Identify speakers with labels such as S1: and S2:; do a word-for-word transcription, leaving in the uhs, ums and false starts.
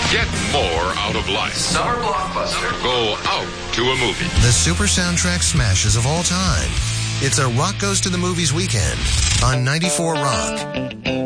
S1: Get more out of life.
S2: Summer blockbuster.
S1: Go out to a movie.
S3: The super soundtrack smashes of all time. It's a Rock Goes to the Movies weekend on ninety-four Rock.